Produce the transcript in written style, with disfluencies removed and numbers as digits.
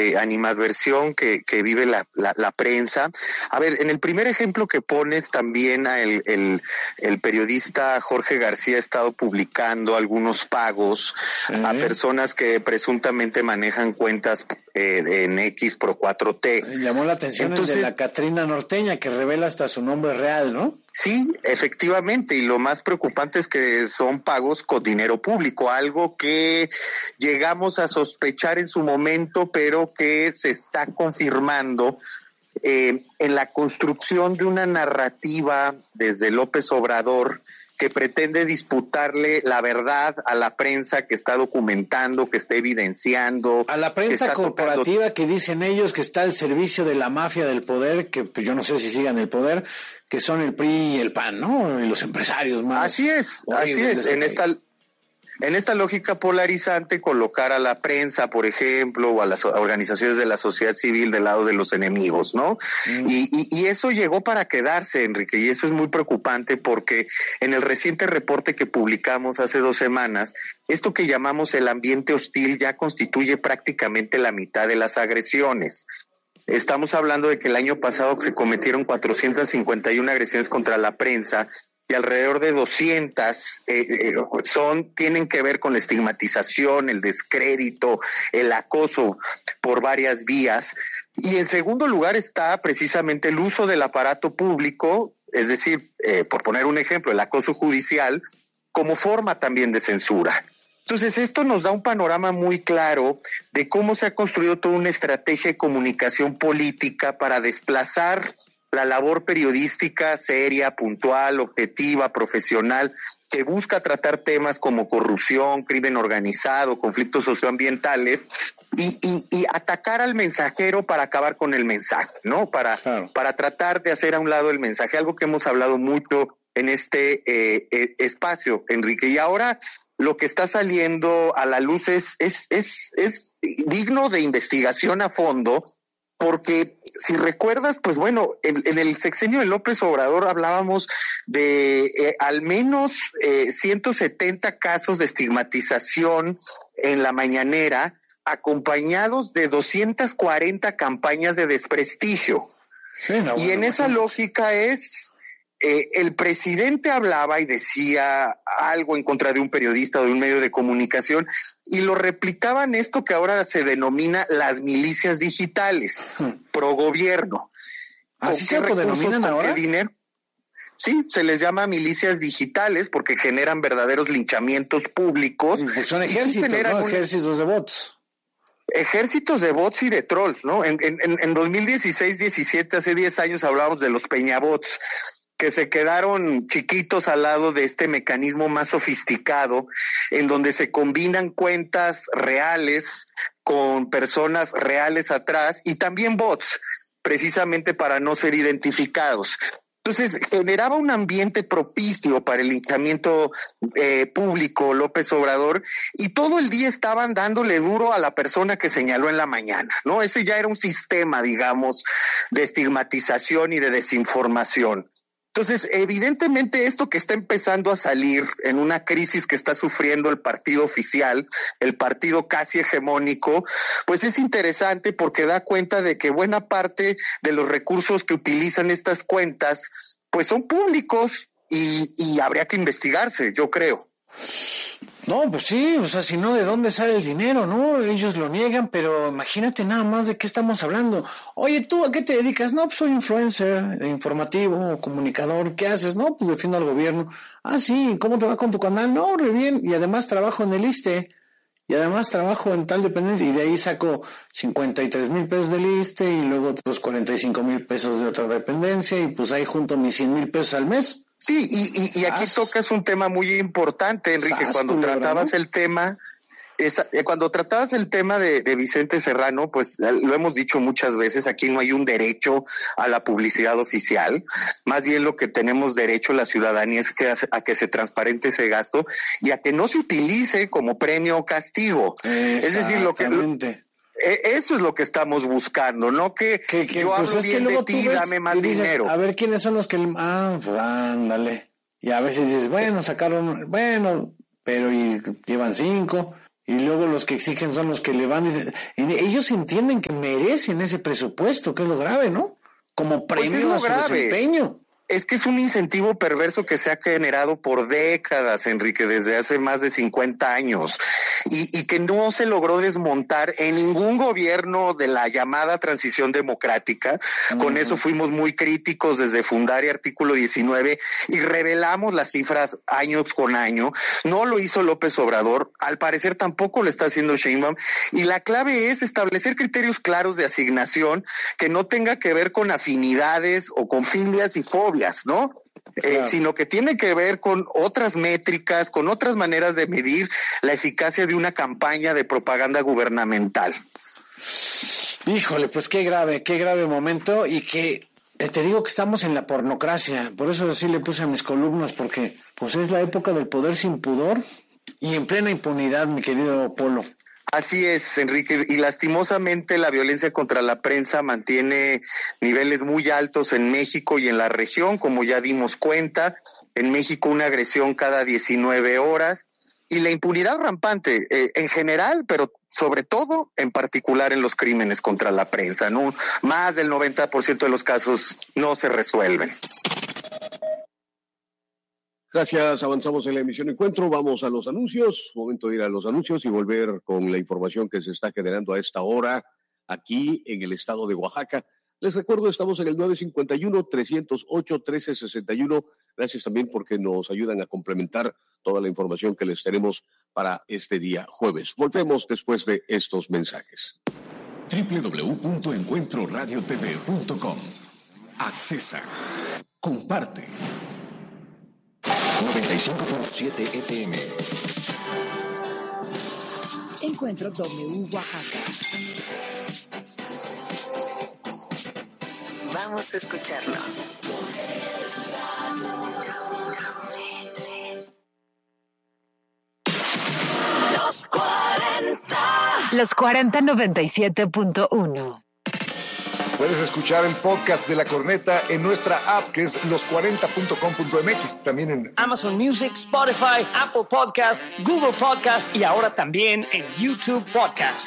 de animadversión que vive la prensa. A ver, en el primer ejemplo que pones también el periodista Jorge García ha estado publicando algunos pagos a personas que presuntamente manejan cuentas en X Pro 4T. Llamó la atención. Entonces, el de la Catrina Norteña, que revela hasta su nombre real, ¿no? Sí, efectivamente, y lo más preocupante es que son pagos con dinero público, algo que llegamos a sospechar en su momento, pero que se está confirmando en la construcción de una narrativa desde López Obrador que pretende disputarle la verdad a la prensa que está documentando, que está evidenciando. A la prensa corporativa que dicen ellos que está al servicio de la mafia del poder, que yo no sé si sigan el poder, que son el PRI y el PAN, ¿no? Y los empresarios más. Así es. En esta lógica polarizante, colocar a la prensa, por ejemplo, o a las organizaciones de la sociedad civil del lado de los enemigos, ¿no? Y eso llegó para quedarse, Enrique, y eso es muy preocupante porque en el reciente reporte que publicamos hace 2 semanas, esto que llamamos el ambiente hostil ya constituye prácticamente la mitad de las agresiones. Estamos hablando de que el año pasado se cometieron 451 agresiones contra la prensa, y alrededor de 200 tienen que ver con la estigmatización, el descrédito, el acoso por varias vías. Y en segundo lugar está precisamente el uso del aparato público, es decir, por poner un ejemplo, el acoso judicial, como forma también de censura. Entonces, esto nos da un panorama muy claro de cómo se ha construido toda una estrategia de comunicación política para desplazar la labor periodística seria, puntual, objetiva, profesional, que busca tratar temas como corrupción, crimen organizado, conflictos socioambientales, y atacar al mensajero para acabar con el mensaje, ¿no? Para tratar de hacer a un lado el mensaje, algo que hemos hablado mucho en este espacio, Enrique. Y ahora lo que está saliendo a la luz es digno de investigación a fondo, porque si recuerdas, pues bueno, en el sexenio de López Obrador hablábamos de al menos 170 casos de estigmatización en la mañanera, acompañados de 240 campañas de desprestigio. Sí, y en esa lógica el presidente hablaba y decía algo en contra de un periodista o de un medio de comunicación y lo replicaban esto que ahora se denomina las milicias digitales, pro gobierno. ¿Así se lo denominan ahora? Dinero? Sí, se les llama milicias digitales porque generan verdaderos linchamientos públicos. Son ejércitos, ¿no? Ejércitos de bots. Ejércitos de bots y de trolls, ¿no? En 2016-17, hace 10 años hablábamos de los peñabots, que se quedaron chiquitos al lado de este mecanismo más sofisticado, en donde se combinan cuentas reales con personas reales atrás y también bots, precisamente para no ser identificados. Entonces, generaba un ambiente propicio para el linchamiento público López Obrador, y todo el día estaban dándole duro a la persona que señaló en la mañana, ¿no? Ese ya era un sistema, digamos, de estigmatización y de desinformación. Entonces, evidentemente esto que está empezando a salir en una crisis que está sufriendo el partido oficial, el partido casi hegemónico, pues es interesante porque da cuenta de que buena parte de los recursos que utilizan estas cuentas, pues son públicos y habría que investigarse, yo creo. No, pues sí, o sea, si no, ¿de dónde sale el dinero, no? Ellos lo niegan, pero imagínate nada más de qué estamos hablando. Oye, ¿tú a qué te dedicas? No, pues soy influencer, informativo, comunicador. ¿Qué haces? No, pues defiendo al gobierno. Ah, sí, ¿cómo te va con tu canal? No, re bien, y además trabajo en el ISSSTE, y además trabajo en tal dependencia, y de ahí saco 53,000 pesos del ISSSTE, y luego otros 45,000 pesos de otra dependencia, y pues ahí junto mis 100,000 pesos al mes. Sí, y aquí tocas un tema muy importante, Enrique, cuando tratabas el tema de Vicente Serrano, pues lo hemos dicho muchas veces, aquí no hay un derecho a la publicidad oficial, más bien lo que tenemos derecho la ciudadanía es a que se transparente ese gasto y a que no se utilice como premio o castigo. Es decir, eso es lo que estamos buscando, no que yo pues hablo bien de ti, dame más dinero. A ver quiénes son los que... pues ándale. Y a veces dices, bueno, sacaron... Bueno, pero y llevan 5... y luego los que exigen son los que le van, y ellos entienden que merecen ese presupuesto, que es lo grave, ¿no? Como premio a su desempeño. Es que es un incentivo perverso que se ha generado por décadas, Enrique, desde hace más de 50 años, y que no se logró desmontar en ningún gobierno de la llamada transición democrática. Con eso fuimos muy críticos desde fundar Artículo 19 y revelamos las cifras año con año. No lo hizo López Obrador, al parecer tampoco lo está haciendo Sheinbaum, y la clave es establecer criterios claros de asignación que no tenga que ver con afinidades o con filias y fobias, ¿no? Claro. Sino que tiene que ver con otras métricas, con otras maneras de medir la eficacia de una campaña de propaganda gubernamental. Híjole, pues qué grave momento, y que te digo que estamos en la pornocracia. Por eso así le puse a mis columnas, porque pues es la época del poder sin pudor y en plena impunidad, mi querido Polo. Así es, Enrique, y lastimosamente la violencia contra la prensa mantiene niveles muy altos en México y en la región, como ya dimos cuenta. En México una agresión cada 19 horas y la impunidad rampante en general, pero sobre todo en particular en los crímenes contra la prensa, ¿no? Más del 90% de los casos no se resuelven. Gracias, avanzamos en la emisión Encuentro, vamos a los anuncios, momento de ir a los anuncios y volver con la información que se está generando a esta hora aquí en el estado de Oaxaca. Les recuerdo, estamos en el 951-308-1361, gracias también porque nos ayudan a complementar toda la información que les tenemos para este día jueves. Volvemos después de estos mensajes. www.encuentroradiotv.com. Accesa. Comparte. 95.7 FM. Encuentro W Oaxaca. Vamos a escucharnos. Los 40. Los 40 97.1. Puedes escuchar el podcast de La Corneta en nuestra app, que es los40.com.mx, también en Amazon Music, Spotify, Apple Podcast, Google Podcast y ahora también en YouTube Podcast.